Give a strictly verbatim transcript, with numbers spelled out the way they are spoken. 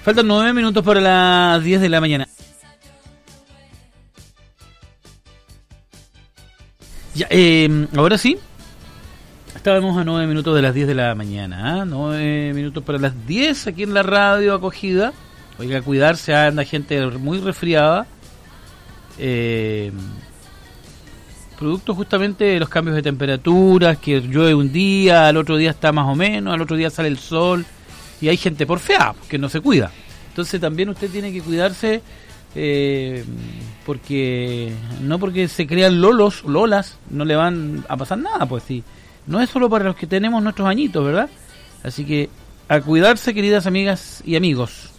Faltan nueve minutos para las diez de la mañana. Ya, eh, ahora sí. Estábamos a nueve minutos de las diez de la mañana. ¿eh? nueve minutos para las diez aquí en la radio acogida. Oiga, cuidarse, anda gente muy resfriada. Eh, producto justamente de los cambios de temperaturas, que llueve un día, al otro día está más o menos, al otro día sale el sol. Y hay gente porfiada, que no se cuida. Entonces también usted tiene que cuidarse. Eh, porque no porque se crean lolos, lolas, no le van a pasar nada, pues sí. No es solo para los que tenemos nuestros añitos, ¿verdad? Así que a cuidarse, queridas amigas y amigos.